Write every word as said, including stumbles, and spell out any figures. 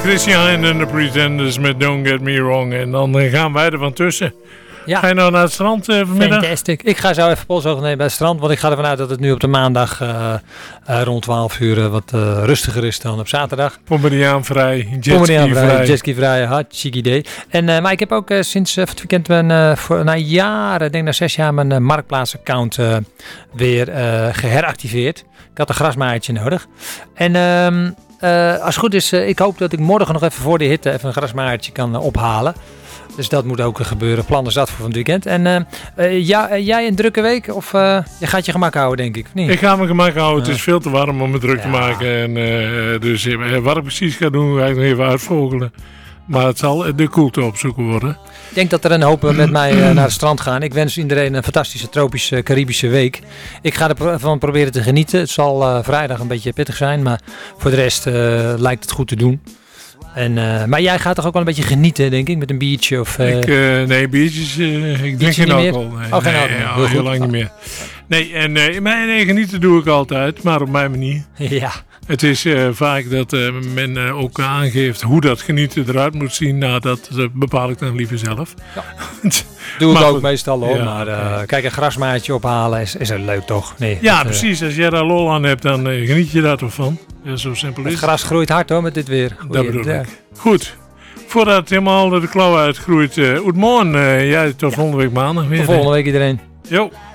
Christian en de Pretenders met Don't Get Me Wrong. En dan uh, gaan wij er van tussen. Ja. Ga je nou naar het strand uh, vanmiddag? Fantastic. Ik ga zo even polshoog nemen bij het strand. Want ik ga ervan uit dat het nu op de maandag uh, uh, rond twaalf uur uh, wat uh, rustiger is dan op zaterdag. Pomeraniaan vrij, jetski Pomeraniaan vrij, vrij. jetski vrij, hartstikke idee. En, uh, maar ik heb ook uh, sinds uh, het weekend mijn, uh, voor, na jaren, ik denk na zes jaar, mijn uh, Marktplaats-account uh, weer uh, geheractiveerd. Ik had een grasmaaiertje nodig. En um, uh, als het goed is, uh, ik hoop dat ik morgen nog even voor de hitte even een grasmaaiertje kan uh, ophalen. Dus dat moet ook gebeuren. Plannen zat voor van het weekend. En uh, uh, ja, uh, jij een drukke week? Of uh, je gaat je gemak houden, denk ik? Of niet? Ik ga me gemak houden. Ja. Het is veel te warm om me druk ja. te maken. En, uh, dus uh, wat ik precies ga doen, ga ik nog even uitvogelen. Maar het zal de koelte opzoeken worden. Ik denk dat er een hoop met mij uh, naar het strand gaan. Ik wens iedereen een fantastische tropische Caribische week. Ik ga ervan proberen te genieten. Het zal uh, vrijdag een beetje pittig zijn. Maar voor de rest uh, lijkt het goed te doen. En, uh, maar jij gaat toch ook wel een beetje genieten, denk ik, met een biertje? Of, uh... ik, uh, nee, biertjes, uh, ik drink geen alcohol. Nee, oh, geen nee, alcohol. al heel, heel lang niet meer. Nee, en uh, mijn, nee, genieten doe ik altijd, maar op mijn manier. Ja. Het is uh, vaak dat uh, men uh, ook aangeeft hoe dat genieten eruit moet zien. Nou, dat uh, bepaal ik dan liever zelf. Ja. Doe ik ook goed. meestal hoor. Ja, maar uh, ja. kijk, een grasmaatje ophalen is, is er leuk toch? Nee, ja, het, precies. Als jij daar lol aan hebt, dan uh, geniet je daar toch van. Ja, zo simpel is het. Het gras groeit hard hoor, met dit weer. Goeie, dat bedoel ja. ik. Goed. Voordat het helemaal de klauw uitgroeit. Uh, Goedemorgen. Uh, jij tot volgende week maandag weer. Tot volgende week iedereen. Jo.